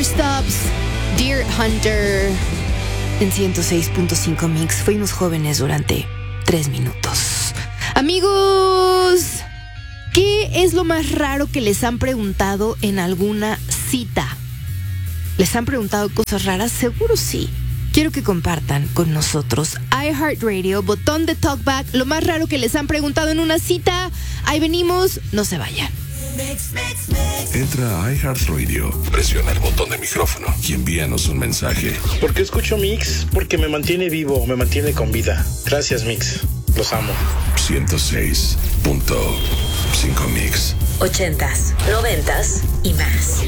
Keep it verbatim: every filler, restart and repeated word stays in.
Stops, Deer Hunter, en ciento seis punto cinco Mix. Fuimos jóvenes durante tres minutos. Amigos, ¿qué es lo más raro que les han preguntado en alguna cita? ¿Les han preguntado cosas raras? Seguro sí. Quiero que compartan con nosotros. iHeartRadio, botón de talkback, lo más raro que les han preguntado en una cita. Ahí venimos, no se vayan. Entra a iHeartRadio, presiona el botón de micrófono y envíanos un mensaje. ¿Por qué escucho Mix? Porque me mantiene vivo, me mantiene con vida. Gracias, Mix. Los amo. ciento seis punto cinco Mix. Ochentas, noventas y más.